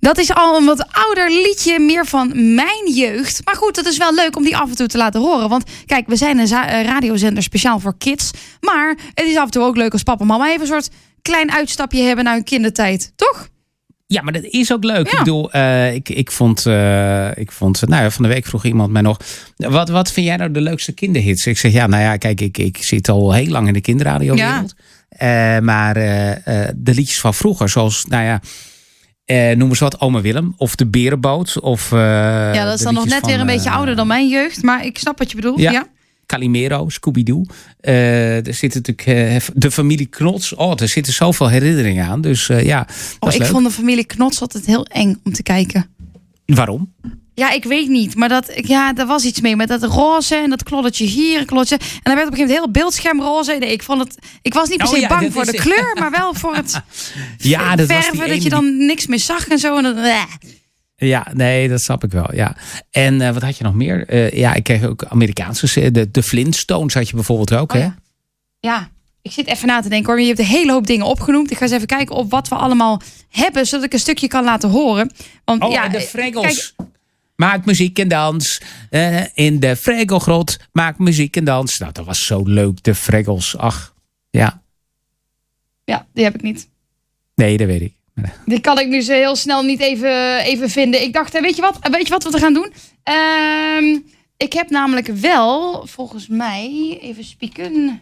Dat is al een wat ouder liedje, meer van mijn jeugd. Maar goed, het is wel leuk om die af en toe te laten horen. Want kijk, we zijn een radiozender speciaal voor kids. Maar het is af en toe ook leuk als papa en mama even een soort klein uitstapje hebben naar hun kindertijd. Toch? Ja, maar dat is ook leuk. Ja. Ik bedoel, ik vond nou ja, van de week vroeg iemand mij nog, wat vind jij nou de leukste kinderhits? Ik zeg, ja, nou ja, kijk, ik zit al heel lang in de kinderradiowereld. Ja. Maar de liedjes van vroeger, zoals, nou ja, noem eens wat, Oma Willem of de Berenboot. Of, ja, dat is dan nog net weer een beetje ouder dan mijn jeugd. Maar ik snap wat je bedoelt. Ja. Calimero, Scooby-Doo. Er zit natuurlijk de familie Knots. Oh, er zitten zoveel herinneringen aan. Dus ja, ik vond de familie Knots altijd heel eng om te kijken. Waarom? Ja, ik weet niet. Maar daar was iets mee. Met dat roze en dat kloddetje hier, een kloddetje. En dan werd op een gegeven moment heel beeldschermroze. Nee, ik was niet per se bang voor de kleur, maar wel voor het verven. Dat je dan niks meer zag en zo. En dan, Ja, nee, dat snap ik wel. Ja. En wat had je nog meer? Ik kreeg ook Amerikaanse. De Flintstones had je bijvoorbeeld ook, hè? Ja, ik zit even na te denken hoor. Je hebt een hele hoop dingen opgenoemd. Ik ga eens even kijken op wat we allemaal hebben, zodat ik een stukje kan laten horen. Want, de Fraggles. Maak muziek en dans. In de Fraggle-grot. Maak muziek en dans. Nou, dat was zo leuk, de Fraggles. Ach, ja. Ja, die heb ik niet. Nee, dat weet ik. Die kan ik nu zo heel snel niet even vinden. Ik dacht, weet je wat we gaan doen? Ik heb namelijk wel, volgens mij, even spieken.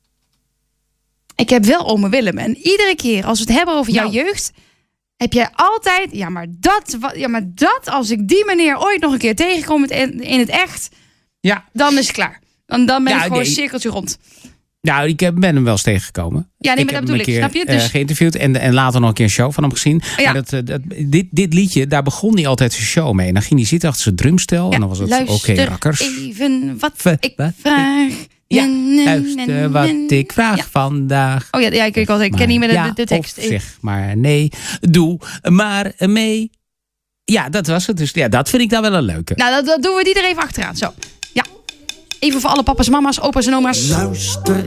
Ik heb wel Ome Willem. En iedere keer als we het hebben over jouw jeugd, heb jij altijd, maar dat, als ik die meneer ooit nog een keer tegenkom in het echt, dan is het klaar. Dan ben ik gewoon een cirkeltje rond. Nou, ik ben hem wel eens tegengekomen. Ja, nee, maar dat bedoel ik. Snap je? Dus geïnterviewd en later nog een keer een show van hem gezien. Ja. Maar dit liedje, daar begon hij altijd zijn show mee. En dan ging hij zitten achter zijn drumstel. En dan was het oké, rakkers. Even wat ik vraag. Ja, luister wat ik vraag vandaag. Oh ja, ik ken niet meer de tekst. Of zeg maar nee, doe maar mee. Ja, dat was het. Dus ja, dat vind ik dan wel een leuke. Nou, dat doen we die er even achteraan. Zo. Ja. Even voor alle papa's, mama's, opa's en oma's. Luister